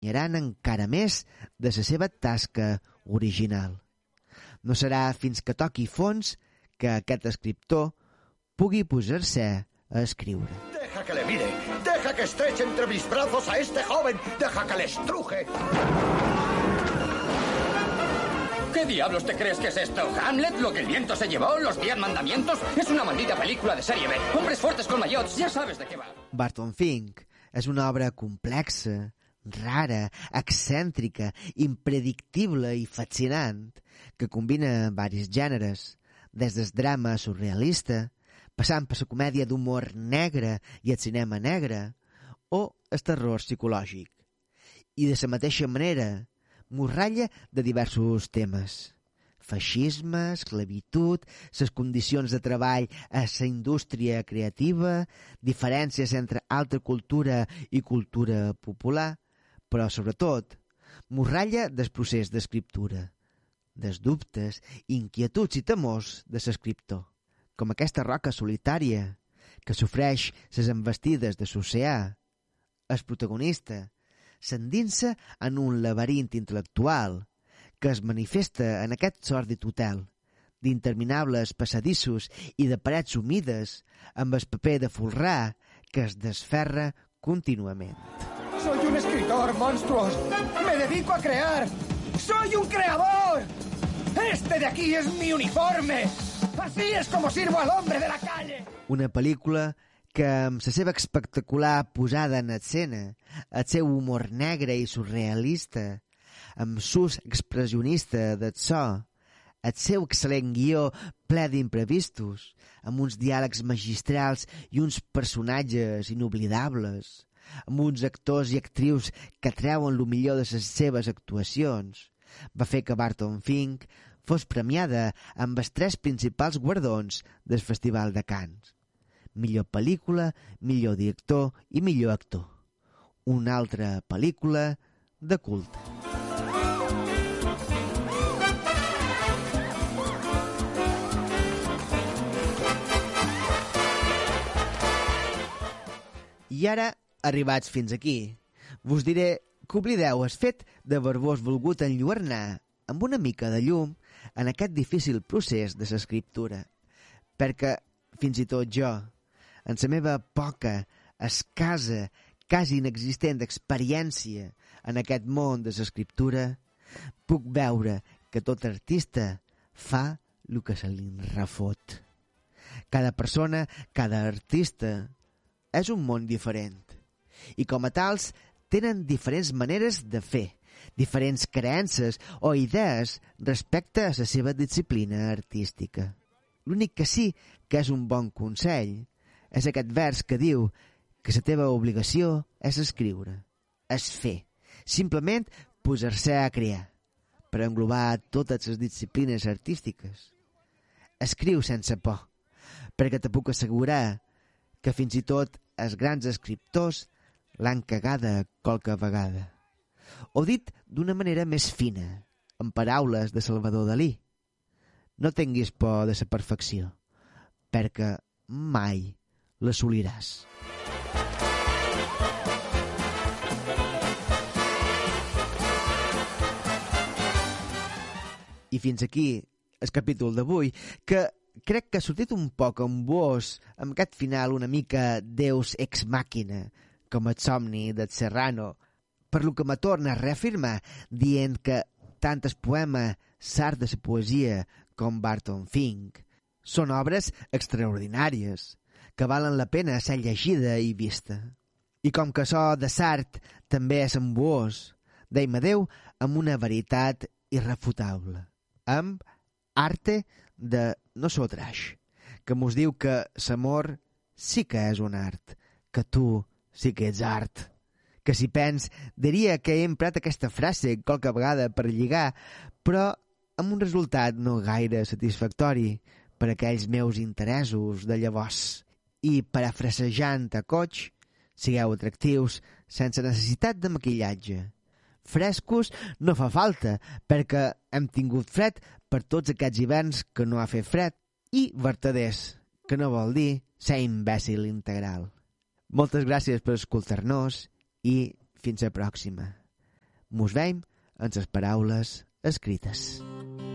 allunyaran encara més de la seva tasca original. No serà fins que toqui fons que aquest escriptor pugui posar-se a escriure. Deja que le mire, deja que estreche entre mis brazos a este joven, deja que le estruje. ¿Qué diablos te crees que es esto? ¿Hamlet? ¿Lo que el viento se llevó? ¿Los 10 mandamientos? Es una maldita película de serie B. Hombres fuertes con maillots, ya sabes de qué va. Barton Fink és una obra complexa, rara, excèntrica, impredictible i fascinant, que combina varis gèneres, des del drama surrealista, passant per la comèdia d'humor negre i el cinema negre, o el terror psicològic. I de la mateixa manera, morralla de diversos temes: feixisme, esclavitud, les condicions de treball a la indústria creativa, diferències entre alta cultura i cultura popular, però sobretot morralla del procés d'escriptura, dels dubtes, inquietuds i temors de l'escriptor, com aquesta roca solitària que sofreix les envestides de l'oceà. El protagonista s'endinsa en un laberint intel·lectual que es manifesta en aquest sòrdid hotel, d'interminables passadissos i de parets humides amb el paper de folrar que es desferra contínuament. Soy un escritor, monstruos. Me dedico a crear. Soy un creador. Este de aquí es mi uniforme. Así es como sirvo al hombre de la calle. Una pel·lícula que amb la seva espectacular posada en escena, el seu humor negre i surrealista, amb l'ús expressionista del so, el seu excel·lent guió ple d'imprevistos, amb uns diàlegs magistrals i uns personatges inoblidables, amb uns actors i actrius que treuen el millor de les seves actuacions, va fer que Barton Fink fos premiada amb els 3 principals guardons del Festival de Cannes: millor pel·lícula, millor director i millor actor. Una altra pel·lícula de culte. I ara, arribats fins aquí, vos diré que oblideu el fet d'haver-vos volgut enlluernar amb una mica de llum en aquest difícil procés de l'escriptura, perquè fins i tot jo, en la meva poca, escassa, quasi inexistent experiència en aquest món de l'escriptura, puc veure que tot artista fa el que se li refot. Cada persona, cada artista, és un món diferent. I com a tals, tenen diferents maneres de fer, diferents creences o idees respecte a la seva disciplina artística. L'únic que sí que és un bon consell és aquest vers que diu que la teva obligació és escriure, és fer, simplement posar-se a crear, per englobar totes les disciplines artístiques. Escriu sense por, perquè te puc assegurar que fins i tot els grans escriptors l'han cagada qualque vegada. O dit d'una manera més fina, en paraules de Salvador Dalí: no tinguis por de la perfecció, perquè mai l'assoliràs. I fins aquí el capítol d'avui, que crec que ha sortit un poc embós amb aquest final una mica Deus ex machina, com el somni del Serrano, per lo que me torna a reafirmar dient que tant el poema l'art de la poesia com Barton Fink són obres extraordinàries, que valen la pena ser llegida i vista. I com que això de l'art també és embuós, deim adeu amb una veritat irrefutable, amb Arte de Nosotras, que mos diu que l'amor sí que és un art, que tu sí que ets art. Que si pens, diria que he emprat aquesta frase qualque vegada per lligar, però amb un resultat no gaire satisfactori per a aquells meus interessos de llavors. I parafrasejant a Coach, sigueu atractius sense necessitat de maquillatge. Frescos no fa falta, perquè hem tingut fred per tots aquests hiverns que no ha fet fred, i vertaders, que no vol dir ser imbècil integral. Moltes gràcies per escoltar-nos i fins a la pròxima. Mos veiem en les paraules escrites.